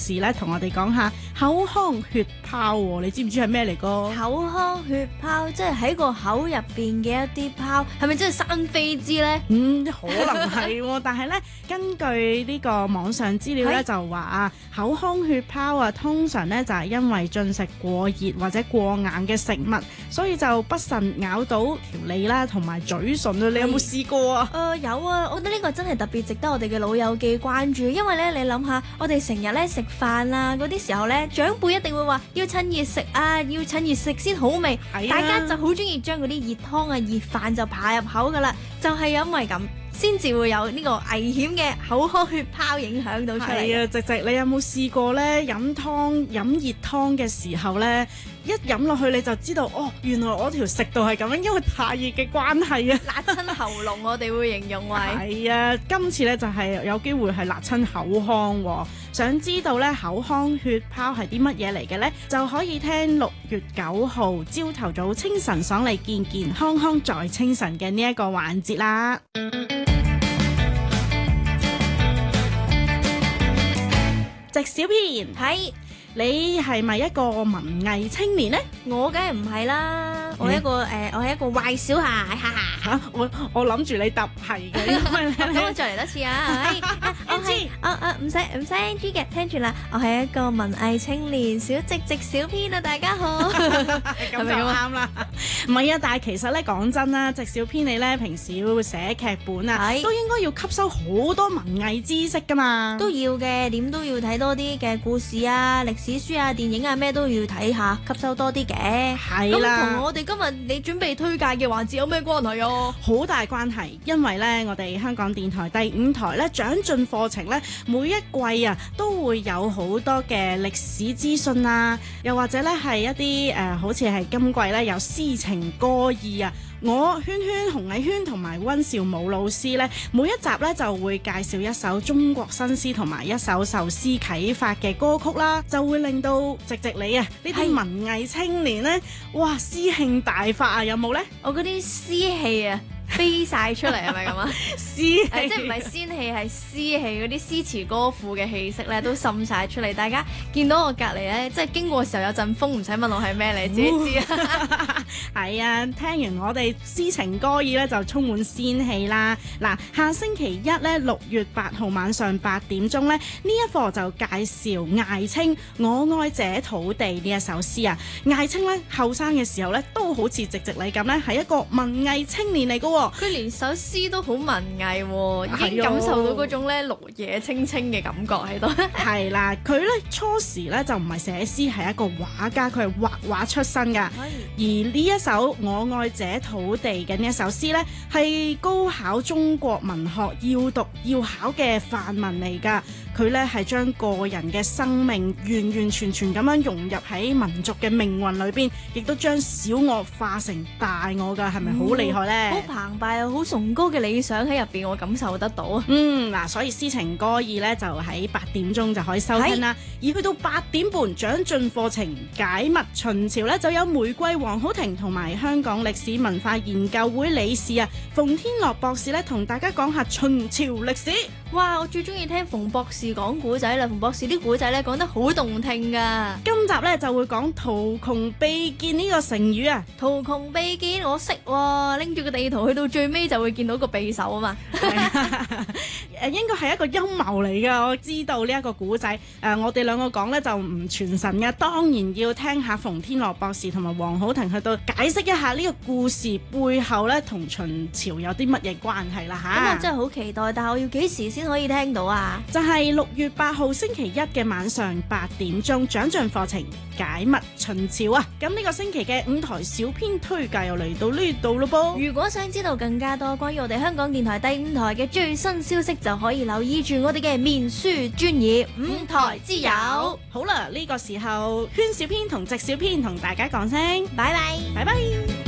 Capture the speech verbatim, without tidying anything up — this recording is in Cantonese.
士咧，同我哋講下口腔血泡喎，你知唔知係咩嚟個？ 口腔血泡即係喺個口入邊嘅一啲泡，係咪即係生飛滋呢？ 嗯，可能係喎，但係咧，根據呢個網上資料咧，就話啊，口腔血泡啊，通常咧就係因為進食過熱或者過硬嘅食物，所以就不慎咬到條脷啦，同埋嘴唇啊。你有冇試過啊？ 誒、呃、有啊，我覺得呢個真係特別值得我哋嘅老友記關注，因為咧你諗下，我哋成日咧食飯啊嗰啲時候咧，長輩一定會話要趁熱食啊，要趁熱食先好味， 係啊， 大家就好中意將嗰啲熱湯啊、熱飯就排入口噶啦，就係、是、因為咁先至會有呢個危險嘅口腔血泡影響到出嚟。 係啊，直直你有冇試過咧飲湯飲熱湯嘅時候咧，一飲落去你就知道哦，原來我條食道係咁樣，因為太熱嘅關係啊， 辣親喉嚨我哋會形容為係啊，今次咧就係有機會係辣親口腔喎。想知道咧口腔血泡係啲乜嘢嚟嘅呢？就可以聽六月九號朝頭早清晨爽利健健康康在清晨嘅呢一個環節啦。直小編， 係你係咪一個文藝青年呢？ 我梗係唔係啦，我一個誒、呃，我係一個壞小孩，哈哈。 嚇！我我諗住你答係嘅，因為咁我再嚟多次啊！我係我我唔使唔使 N G 嘅，聽住啦，我係一個文藝青年小直直小編啊！大家好， 咁就啱啦。唔係啊，但係其實咧講真啦，直小編你咧平時會寫劇本啊，都應該要吸收好多文藝知識噶嘛。 都要嘅，點都要睇多啲嘅故事啊、歷史書啊、電影啊，咩都要睇下，吸收多啲嘅。 係啦。 咁同我哋今日你準備推介嘅環節有咩關係啊？ 好大關係，因為咧我哋香港電台第五台咧長進課程咧每一季啊都會有好多嘅歷史資訊啊，又或者咧係一啲誒、呃、好似係今季咧有詩情歌意啊。我圈圈、洪藝圈同埋溫兆武老師咧，每一集咧就會介紹一首中國新詩同埋一首受詩啟發嘅歌曲啦，就會令到直直你啊呢啲文藝青年咧，哇詩興大發啊！有冇呢？ 我嗰啲詩氣啊！飛晒出嚟係咪咁啊？ 詩氣、 呃、即係唔係仙氣係詩氣，嗰啲詩詞歌賦嘅氣息咧都滲晒出嚟。大家見到我隔離咧，即係經過嘅時候有陣風，唔使問我係咩，你自己知啊。 係啊，聽完我哋詩情歌意咧，就充滿仙氣啦。嗱，下星期一咧，六月八號晚上八點鐘咧，呢一課就介紹艾青《我愛這土地》呢一首詩啊。艾青咧後生嘅時候咧，都好似直直你咁咧，係一個文藝青年嚟噶。 佢連首詩都好文藝喎，已經感受到嗰種咧綠野青青嘅感覺喺度。 係啦，佢咧初時咧就唔係寫詩，係一個畫家，佢係畫畫出身㗎。而呢一首《我愛這土地》嘅呢一首詩咧，係高考中國文學要讀要考嘅範文嚟㗎。佢咧係將個人嘅生命完完全全咁樣融入喺民族嘅命運裏邊，亦都將小我化成大我㗎，係咪好厲害呢？ 好澎湃啊！好崇高嘅理想喺入邊，我感受得到啊！ 嗯，嗱，所以詩情歌意咧就喺八點鐘就可以收聽啦。而去到八點半，長進課程解密秦朝咧，就有玫瑰黃好婷同埋香港歷史文化研究會理事啊馮天樂博士咧，同大家講下秦朝歷史。 哇！我最中意聽馮博士講古仔啦，馮博士啲古仔咧講得好動聽噶。 今集咧就會講圖窮匕見呢個成語啊。 圖窮匕見我識喎，拎住個地圖去到最尾就會見到個匕首啊嘛。 誒應該係一個陰謀嚟㗎，我知道呢一個古仔。誒、呃，我哋兩個講咧就唔傳神嘅，當然要聽下馮天樂博士同埋黃好婷去到解釋一下呢個故事背後咧同秦朝有啲乜嘢關係啦嚇。 咁我真係好期待，但係我要幾時先可以聽到啊？ 就係六月八號星期一嘅晚上八點鐘，長進課程解密秦朝啊！咁呢個星期嘅五台小編推介又嚟到呢度咯噃。 如果想知道更加多關於我哋香港電台第五台嘅最新消息，就可以留意住我哋嘅面書專頁五台之友。 好啦，呢個時候圈小編同直小編同大家講聲拜拜， 拜拜。